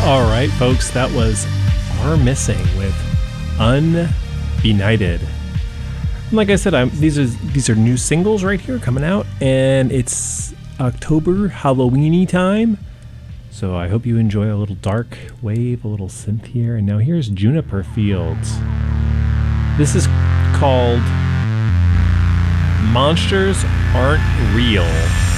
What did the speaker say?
All right, folks, that was Are Missing with Unbenighted. And like I said, these are new singles right here coming out, and it's October Halloweeny time. So I hope you enjoy a little dark wave, a little synth here. And now here's Juniper Fields. This is called Monsters Aren't Real.